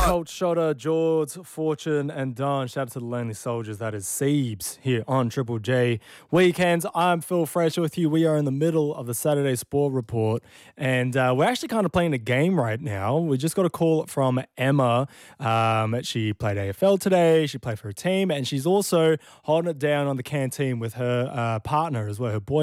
Colt, Shotta, George, Fortune, and Don. Shout out to the Lonely Soldiers. That is Siebes here on Triple J Weekends. I'm Phil Fraser with you. We are in the middle of the Saturday Sport Report, and we're actually kind of playing a game right now. We just got a call from Emma. She played AFL today. She played for her team, and she's also holding it down on the canteen with her partner as well, her boy.